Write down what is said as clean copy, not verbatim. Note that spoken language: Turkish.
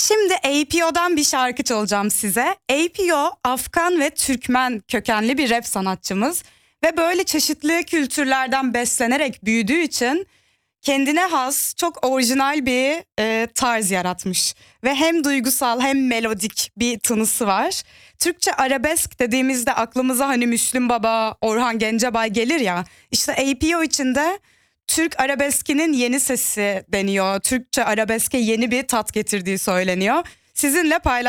Şimdi APO'dan bir şarkı çalacağım size. APO, Afgan ve Türkmen kökenli bir rap sanatçımız. Ve böyle çeşitli kültürlerden beslenerek büyüdüğü için kendine has, çok orijinal bir tarz yaratmış. Ve hem duygusal hem melodik bir tınısı var. Türkçe arabesk dediğimizde aklımıza hani Müslüm Baba, Orhan Gencebay gelir ya. İşte APO içinde Türk arabeskinin yeni sesi deniyor. Türkçe arabeske yeni bir tat getirdiği söyleniyor. Sizinle paylaşmak